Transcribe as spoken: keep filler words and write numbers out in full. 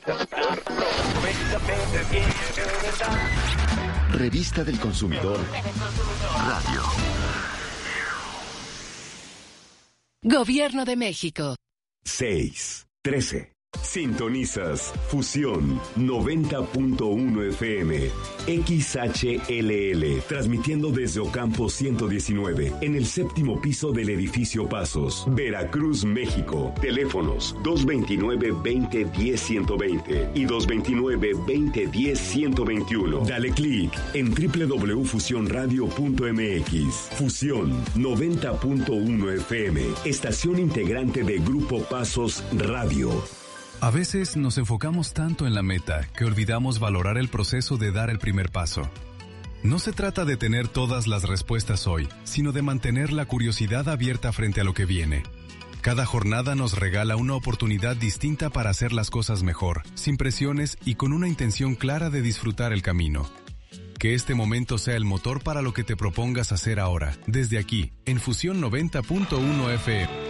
Revista del Consumidor Radio. Gobierno de México. seis, trece. Sintonizas Fusión noventa punto uno F M, X H L L, transmitiendo desde Ocampo ciento diecinueve, en el séptimo piso del edificio Pasos, Veracruz, México. Teléfonos dos veintinueve, veinte, diez, ciento veinte y dos veintinueve, veinte, diez, ciento veintiuno. Dale clic en doble u doble u doble u punto fusión radio punto m x. Fusión noventa punto uno F M, estación integrante de Grupo Pasos Radio. A veces nos enfocamos tanto en la meta que olvidamos valorar el proceso de dar el primer paso. No se trata de tener todas las respuestas hoy, sino de mantener la curiosidad abierta frente a lo que viene. Cada jornada nos regala una oportunidad distinta para hacer las cosas mejor, sin presiones y con una intención clara de disfrutar el camino. Que este momento sea el motor para lo que te propongas hacer ahora, desde aquí, en Fusión noventa punto uno F M.